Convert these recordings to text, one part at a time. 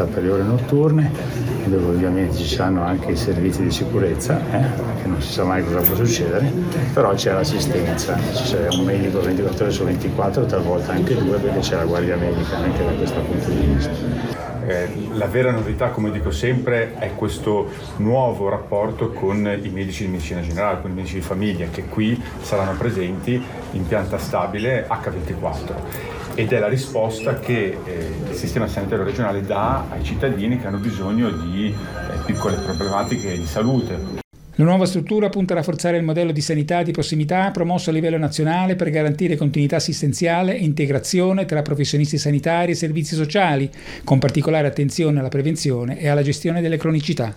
apposta per le ore notturne, dove ovviamente ci saranno anche i servizi di sicurezza, che non si sa mai cosa può succedere, però c'è l'assistenza, c'è un medico 24 ore su 24, talvolta anche 2, perché c'è la guardia medica anche da questo punto di vista. La vera novità, come dico sempre, è questo nuovo rapporto con i medici di medicina generale, con i medici di famiglia, che qui saranno presenti in pianta stabile H24. Ed è la risposta che il sistema sanitario regionale dà ai cittadini che hanno bisogno di piccole problematiche di salute. La nuova struttura punta a rafforzare il modello di sanità di prossimità promosso a livello nazionale per garantire continuità assistenziale e integrazione tra professionisti sanitari e servizi sociali, con particolare attenzione alla prevenzione e alla gestione delle cronicità.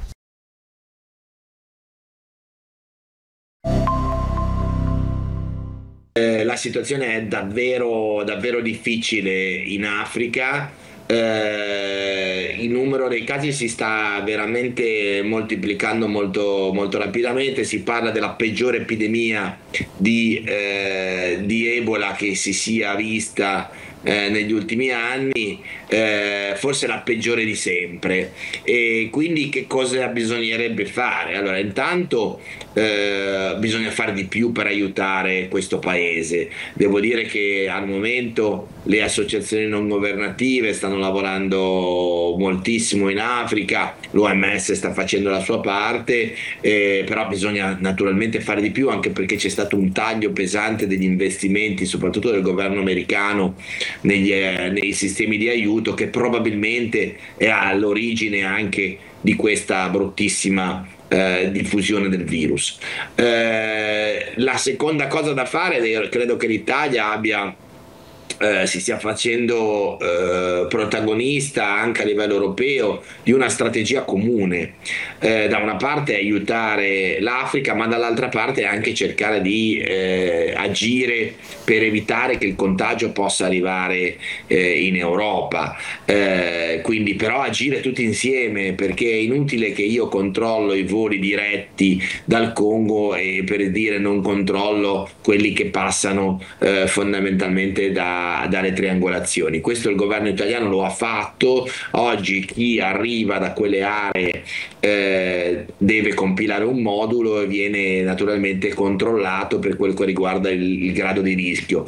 La situazione è davvero difficile in Africa. Il numero dei casi si sta veramente moltiplicando molto rapidamente. Si parla della peggiore epidemia di Ebola che si sia vista negli ultimi anni, forse la peggiore di sempre. E quindi che cosa bisognerebbe fare? Allora, intanto bisogna fare di più per aiutare questo paese. Devo dire che al momento le associazioni non governative stanno lavorando moltissimo in Africa, l'OMS sta facendo la sua parte, però bisogna naturalmente fare di più, anche perché c'è stato un taglio pesante degli investimenti, soprattutto del governo americano, nei sistemi di aiuto, che probabilmente è all'origine anche di questa bruttissima diffusione del virus. La seconda cosa da fare, credo che l'Italia si stia facendo protagonista anche a livello europeo di una strategia comune, da una parte aiutare l'Africa, ma dall'altra parte anche cercare di agire per evitare che il contagio possa arrivare in Europa, quindi però agire tutti insieme, perché è inutile che io controllo i voli diretti dal Congo e, per dire, non controllo quelli che passano fondamentalmente dalle triangolazioni. Questo il governo italiano lo ha fatto. Oggi chi arriva da quelle aree deve compilare un modulo e viene naturalmente controllato per quel che riguarda il grado di rischio.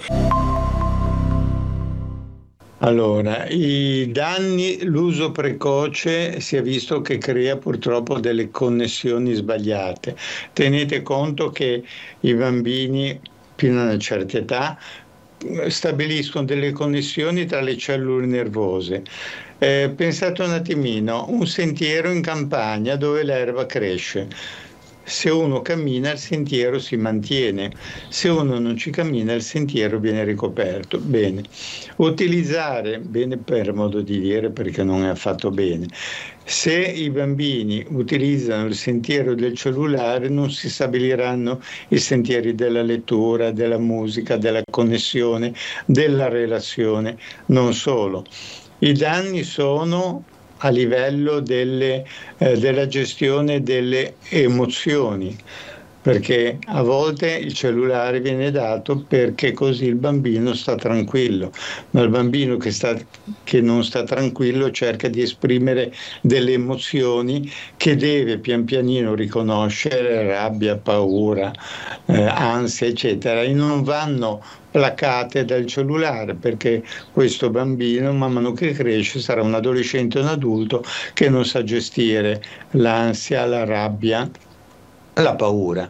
Allora, i danni, l'uso precoce si è visto che crea purtroppo delle connessioni sbagliate. Tenete conto che i bambini fino a una certa età stabiliscono delle connessioni tra le cellule nervose. Pensate un attimino, un sentiero in campagna dove l'erba cresce. Se uno cammina il sentiero si mantiene, se uno non ci cammina il sentiero viene ricoperto. Bene, utilizzare, bene per modo di dire perché non è affatto bene, se i bambini utilizzano il sentiero del cellulare non si stabiliranno i sentieri della lettura, della musica, della connessione, della relazione, non solo. I danni sono a livello della gestione delle emozioni, perché a volte il cellulare viene dato perché così il bambino sta tranquillo, ma il bambino che non sta tranquillo cerca di esprimere delle emozioni che deve pian pianino riconoscere, rabbia, paura, ansia, eccetera, e non vanno placate dal cellulare, perché questo bambino man mano che cresce sarà un adolescente o un adulto che non sa gestire l'ansia, la rabbia, la paura.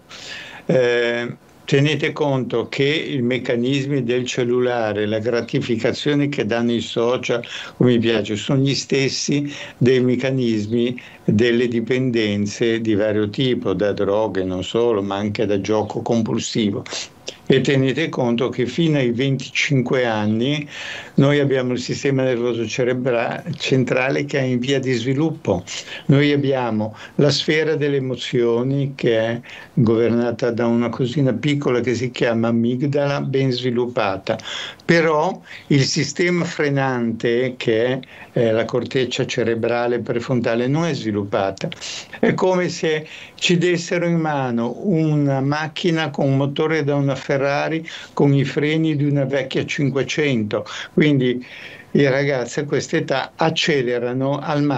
Tenete conto che i meccanismi del cellulare, la gratificazione che danno i social, come mi piace, sono gli stessi dei meccanismi delle dipendenze di vario tipo, da droghe non solo, ma anche da gioco compulsivo. E tenete conto che fino ai 25 anni noi abbiamo il sistema nervoso centrale che è in via di sviluppo. Noi abbiamo la sfera delle emozioni che è governata da una cosina piccola che si chiama amigdala, ben sviluppata. Però il sistema frenante, che è la corteccia cerebrale prefrontale, non è sviluppata. È come se ci dessero in mano una macchina con un motore da una Ferrari con i freni di una vecchia 500. Quindi i ragazzi a questa età accelerano al